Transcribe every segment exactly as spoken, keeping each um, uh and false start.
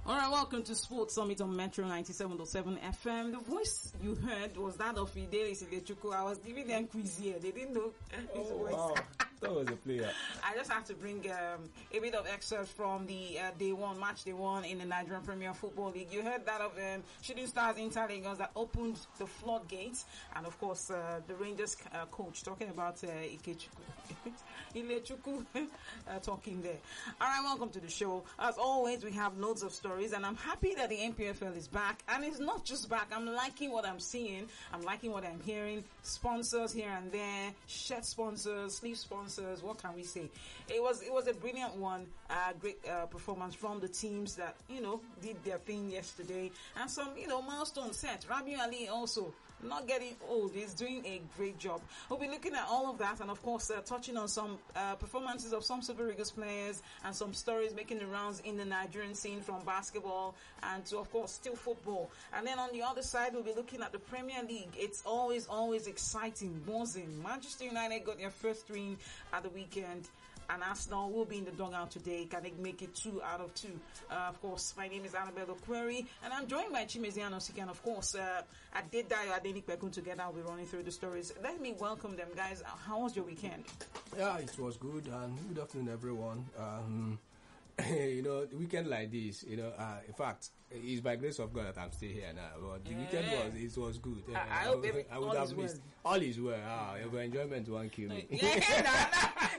All right, welcome to Sports Summit on Metro ninety-seven point seven F M. The voice you heard was that of Fidelis Ilechukwu. I was giving them quiz here. They didn't know his oh, voice. Wow. That was a player. I just have to bring um, a bit of excerpts from the uh, day one, match day one in the Nigerian Premier Football League. You heard that of um, Shooting Stars Inter Lagos that opened the floodgates, and of course uh, the Rangers uh, coach talking about uh, Ikechukwu, Ilechukwu uh, talking there. All right, welcome to the show. As always, we have loads of stories, and I'm happy that the N P F L is back, and it's not just back. I'm liking what I'm seeing. I'm liking what I'm hearing. Sponsors here and there, shirt sponsors, sleeve sponsors. What can we say? It was it was a brilliant one. Uh, great uh, performance from the teams that you know did their thing yesterday, and some you know milestone set. Rabiu Ali also not getting old. He's doing a great job. We'll be looking at all of that, and of course uh, touching on some uh, performances of some Super Eagles players and some stories making the rounds in the Nigerian scene from basketball and to of course still football. And then on the other side, we'll be looking at the Premier League. It's always always exciting. Buzzing. Manchester United got their first win at the weekend, and Arsenal will be in the dugout today. Can they make it two out of two? Uh, of course, my name is Annabelle Okweri, and I'm joined by Chimezie Anosike, and of course, uh, Adedayo Adenikpekun. Together, we'll be running through the stories. Let me welcome them, guys. How was your weekend? Yeah, it was good, and good afternoon, everyone. Um, you know, the weekend like this, you know, uh, in fact, it's by grace of God that I'm still here now. But the yeah. weekend was, it was good. I, I, I hope I, I would all have is missed. Well. All is well. Ah, your enjoyment won't kill me. Yeah, nah,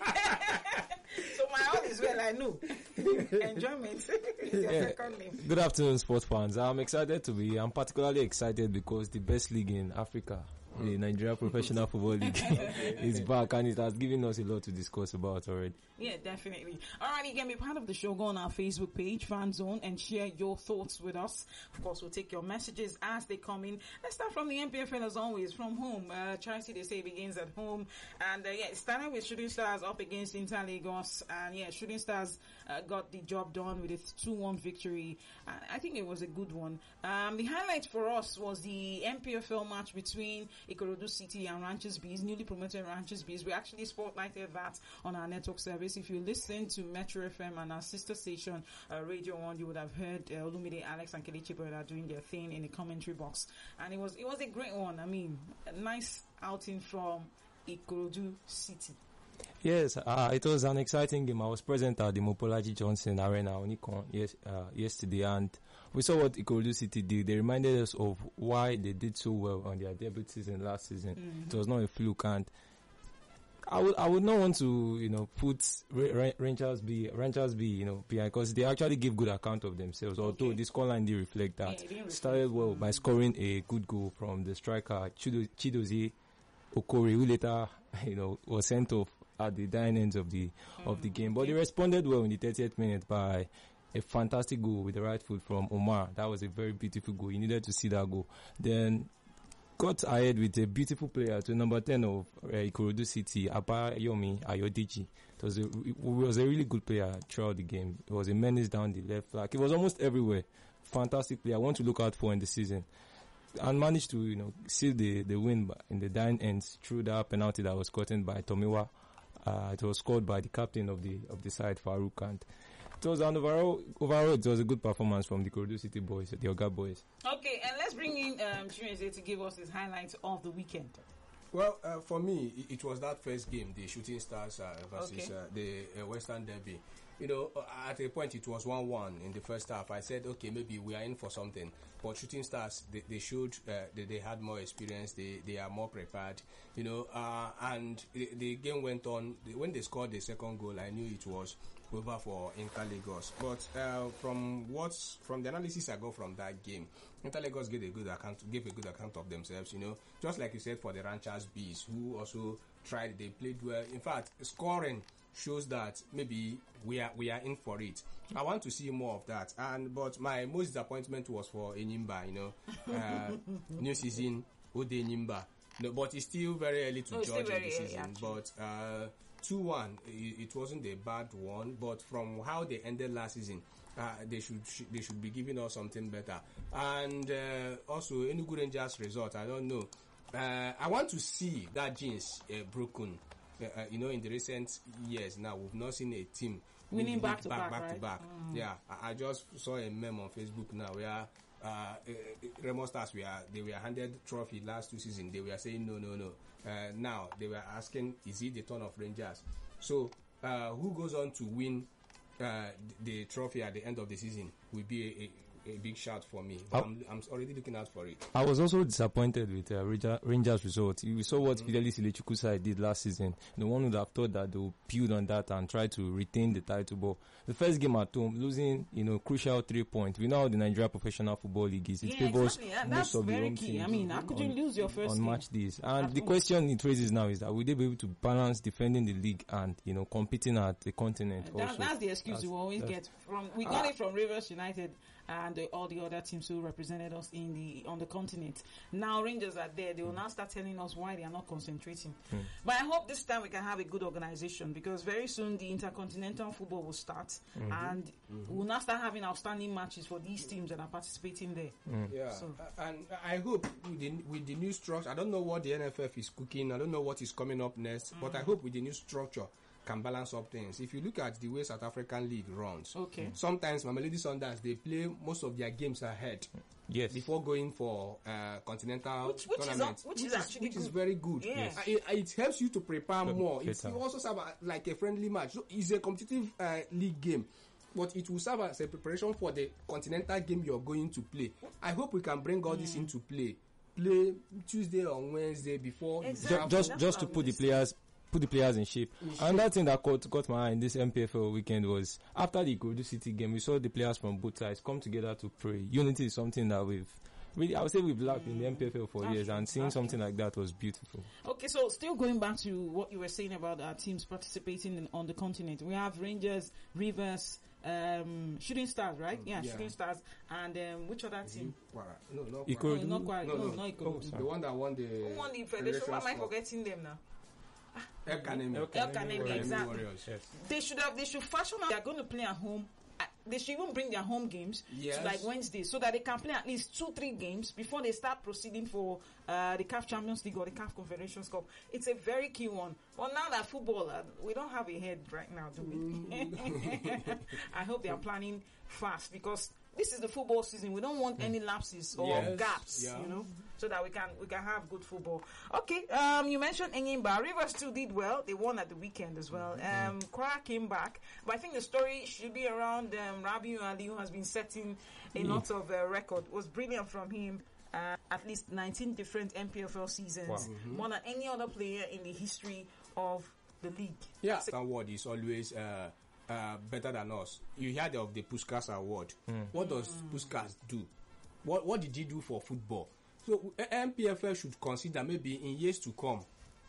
nah. So my all is well, I know. Enjoyment. Yeah. Good afternoon, sports fans. I'm excited to be here. I'm particularly excited because the best league in Africa, the Nigeria Professional Football League, is back, and it has given us a lot to discuss about already. Yeah, definitely. All right, you can be part of the show. Go on our Facebook page, Fan Zone, and share your thoughts with us. Of course, we'll take your messages as they come in. Let's start from the N P F L as always, from home. Uh, Chelsea, they say, begins at home. And uh, yeah, it started with Shooting Stars up against Inter Lagos. And yeah, Shooting Stars uh, got the job done with a two one victory. And I think it was a good one. Um, the highlight for us was the N P F L match between Ikorodu City and Ranches Bees, newly promoted Ranches Bees. We actually spotlighted that on our network service. If you listen to Metro F M and our sister station, uh, Radio One, you would have heard uh, Olumide, Alex, and Kelechi Brother doing their thing in the commentary box, and it was it was a great one. I mean, a nice outing from Ikorodu City. Yes, uh, it was an exciting game. I was present at the Mopolaji Johnson Arena Onikon yes, uh, yesterday, and we saw what Ikorodu City did. They reminded us of why they did so well on their debut season last season. Mm-hmm. It was not a fluke, and I would I would not want to you know put Rangers B Rangers B you know behind, because they actually give good account of themselves. Okay. Although the scoreline did reflect that. Yeah, reflect. Started well by scoring a good goal from the striker Chido, Chidozie Okori, who later you know was sent off at the dying ends of the mm, of the game, but okay. They responded well in the thirtieth minute by a fantastic goal with the right foot from Omar. That was a very beautiful goal. You needed to see that goal. Then got ahead with a beautiful player to number ten of uh, Ikorodu City, Abayomi Ayodiji. It was a it was a really good player throughout the game. It was a menace down the left flank. It was almost everywhere. Fantastic player. I want to look out for in the season. And managed to, you know, seal the, the win in the dying ends through that penalty that was gotten by Tomiwa. Uh, it was scored by the captain of the of the side, Farouk, and it was an overall overall it was a good performance from the Ikorodu City boys, the Oga boys. Okay, and let's bring in um, Chimezie to give us his highlights of the weekend. Well, uh, for me, it, it was that first game, the Shooting Stars uh, versus okay. uh, the uh, Western Derby. You know, at a point it was one one in the first half. I said, okay, maybe we are in for something. But Shooting Stars, they, they showed uh, they, they had more experience. They they are more prepared. You know, uh, and the, the game went on. When they scored the second goal, I knew it was over for Inter Lagos. But uh, from what's from the analysis I got from that game, Inter Lagos gave a good account, gave a good account of themselves. You know, just like you said for the Ranchers Bees, who also tried. They played well. In fact, scoring shows that maybe we are we are in for it. I want to see more of that. And but my most disappointment was for Enyimba. You know, uh, new season Ode Enyimba. No, but it's still very early to oh, judge the season. Early, but uh, two one, it, it wasn't a bad one. But from how they ended last season, uh, they should sh- they should be giving us something better. And uh, also Enugu Rangers result, I don't know. Uh, I want to see that genes uh, broken Uh, uh, you know, in the recent years now, we've not seen a team winning back to back, back, right? to back. Mm. Yeah, I, I just saw a meme on Facebook now where uh, uh, Remo Stars were they were handed trophy last two seasons. They were saying no, no, no. Uh, now they were asking, is it the turn of Rangers? So uh, who goes on to win uh, the trophy at the end of the season will be a, a a big shout for me. But I'm, I'm already looking out for it. I was also disappointed with uh, Ranger, Rangers' result. We saw what mm-hmm. Fidelis Ilechukwu did last season. No one would have thought that they would build on that and try to retain the title. But the first game at home, losing, you know, crucial three points. We know how the Nigeria Professional Football League is. It yeah, favors exactly. yeah, most of the home key. teams. I mean, how could on, you lose your first on game? match days? And at the home. question it raises now is that will they be able to balance defending the league and, you know, competing at the continent That, also? that's the excuse That's- we always that's- get from. We got it from Rivers United and uh, all the other teams who represented us in the on the continent. Now Rangers are there. They will now start telling us why they are not concentrating. Mm. But I hope this time we can have a good organization, because very soon the intercontinental football will start, Mm-hmm. and mm-hmm. we'll now start having outstanding matches for these teams that are participating there. Mm. Yeah, So- uh, and I hope with the, with the new structure, I don't know what the N F F is cooking, I don't know what is coming up next, mm. but I hope with the new structure can balance up things. If you look at the way South African League runs, Okay. sometimes Mamelodi Sundowns, they play most of their games ahead Yes. before going for uh, continental Which- which is tournament, up- which is actually which is good. very good. Yeah. Yes. Uh, It, it helps you to prepare Be- more. It's, better. you also serve a, like a friendly match. So it's a competitive uh, league game, but it will serve as a preparation for the continental game you're going to play. I hope we can bring all this into play. Play Tuesday or Wednesday before the Exactly. draft. just That's just what to I'm put the just- players put the players in shape. Another thing that caught, caught my eye in this M P F L weekend was after the Ikorodu City game, we saw the players from both sides come together to pray. Unity is something that we've really, I would say we've lacked in the M P F L for That's years, true. and seeing That's something like that was beautiful. Okay, so still going back to what you were saying about our teams participating in, on the continent, we have Rangers, Rivers, um, Shooting Stars, right? Yeah, Yeah. Shooting Stars, and um, which other team? Quara. No, no. Ikorodu- Quara. No, not quite. No, No, no. not Oh, Ikorodu. sorry. The one that won the Who won the Federation? Federation Why am I Cup. forgetting them now? El Kanemi. El El Kanemi, Warriors. exactly. Warriors. Yes. They should have. They should fashion out. They are going to play at home. Uh, They should even bring their home games Yes. to like Wednesday, so that they can play at least two, three games before they start proceeding for uh, the C A F Champions League or the C A F Confederations Cup. It's a very key one. Well, now that football, uh, we don't have a head right now, do we? I hope they are planning fast, because this is the football season. We don't want any lapses or Yes. gaps, Yeah. you know, so that we can we can have good football. Okay, um, you mentioned Enyimba. Rivers still did well. They won at the weekend as well. Um, Kwara came back, but I think the story should be around um, Rabiu Ali, who has been setting a Yeah. lot of uh, record. It was brilliant from him. Uh, at least nineteen different M P F L seasons, Wow. more than any other player in the history of the league. Yeah, that award is always uh, uh, better than us. You heard of the Puskas Award. What does Puskas do? What What did he do for football? So uh, M P F L should consider maybe in years to come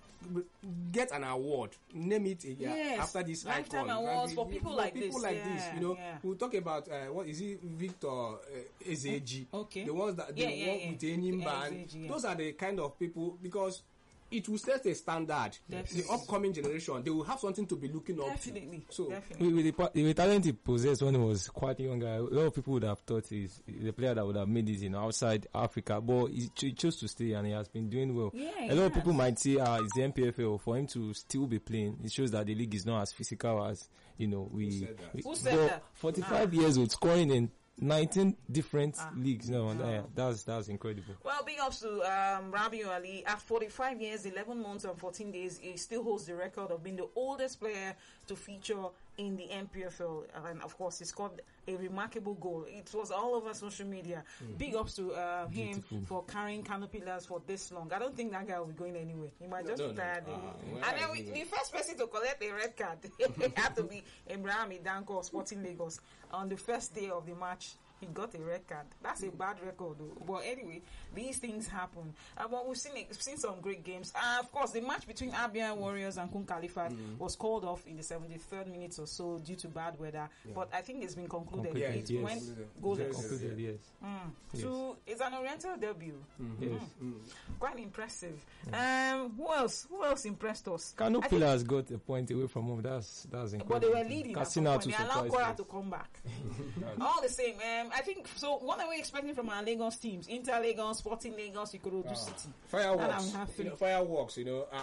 get an award, name it a year Yes, after this lifetime icon. awards for people like people this. like Yeah, this, you know. yeah. We'll talk about uh, what is it, Victor uh, Ezeji, Okay. the ones that they Yeah, yeah, work yeah. with Enyimba, and Ezeji, yeah. those are the kind of people, because it will set a standard. Definitely. The upcoming generation, they will have something to be looking up Definitely, to. So definitely. With, with, the, pa- with the talent he possessed when he was quite younger, a lot of people would have thought he's the player that would have made it, you know, outside Africa. But he, ch- he chose to stay, and he has been doing well. Yeah, a he lot of has. people might say, "Ah, it's the M P F L." For him to still be playing, it shows that the league is not as physical as, you know, we. said that? we- Who said but that? forty-five years old, scoring in nineteen different leagues. No, yeah, that's that's incredible. Well, big ups to um, Rabiu Ali. At forty-five years, eleven months, and fourteen days, he still holds the record of being the oldest player to feature in the M P F L. And of course, he scored a remarkable goal. It was all over social media. Big ups to uh, him Beautiful. for carrying Canopy Pillars for this long. I don't think that guy will be going anywhere. He might just no, retire no. there. Ah, where And then is we, he the going? first person to collect a red card had to be Abraham Idanko of Sporting Lagos on the first day of the match. He got a red card. That's a bad record, though. But anyway, these things happen. Uh, but we've seen it, we've seen some great games. Uh, of course, the match between Abia Warriors and Kun Kalifat Mm. was called off in the seventy-third minute or so due to bad weather. But I think it's been concluded. Concluded, It yes. went Yes. goalless. Concluded, yes. Mm. Yes. So it's an Oriental debut. Yes. Quite impressive. Um, who else? Who else impressed us? Kano I think- Pillars got a point away from home. That's that's But incredible. they were leading. At some Katsina point. to They allowed surprise Kwara us. to come back. All the same, um, I think so. What are we expecting from our Lagos teams? Inter Lagos, Sporting Lagos, Ikorodu City. fireworks, And I'm happy. you know, fireworks. You know,